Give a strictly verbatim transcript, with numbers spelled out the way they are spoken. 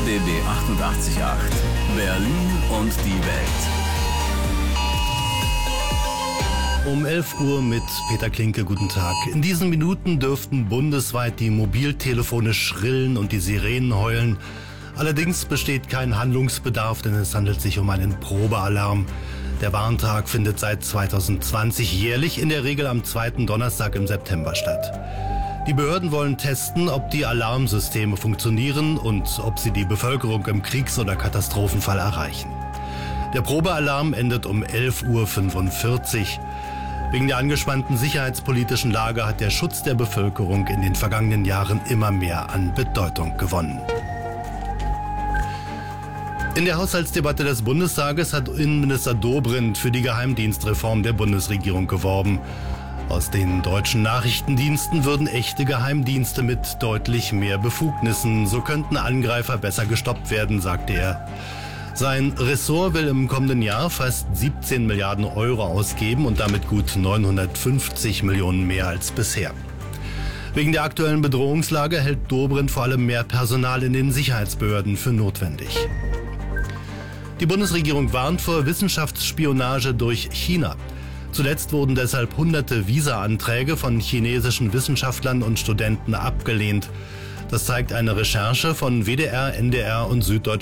D B achtundachtzig Komma acht. Berlin und die Welt. Um elf Uhr mit Peter Klinke, guten Tag. In diesen Minuten dürften bundesweit die Mobiltelefone schrillen und die Sirenen heulen. Allerdings besteht kein Handlungsbedarf, denn es handelt sich um einen Probealarm. Der Warntag findet seit zweitausendzwanzig jährlich in der Regel am zweiten Donnerstag im September statt. Die Behörden wollen testen, ob die Alarmsysteme funktionieren und ob sie die Bevölkerung im Kriegs- oder Katastrophenfall erreichen. Der Probealarm endet um elf Uhr fünfundvierzig. Wegen der angespannten sicherheitspolitischen Lage hat der Schutz der Bevölkerung in den vergangenen Jahren immer mehr an Bedeutung gewonnen. In der Haushaltsdebatte des Bundestages hat Innenminister Dobrindt für die Geheimdienstreform der Bundesregierung geworben. Aus den deutschen Nachrichtendiensten würden echte Geheimdienste mit deutlich mehr Befugnissen. So könnten Angreifer besser gestoppt werden, sagte er. Sein Ressort will im kommenden Jahr fast siebzehn Milliarden Euro ausgeben und damit gut neunhundertfünfzig Millionen mehr als bisher. Wegen der aktuellen Bedrohungslage hält Dobrindt vor allem mehr Personal in den Sicherheitsbehörden für notwendig. Die Bundesregierung warnt vor Wissenschaftsspionage durch China. Zuletzt wurden deshalb hunderte Visa-Anträge von chinesischen Wissenschaftlern und Studenten abgelehnt. Das zeigt eine Recherche von W D R, N D R und Süddeutsche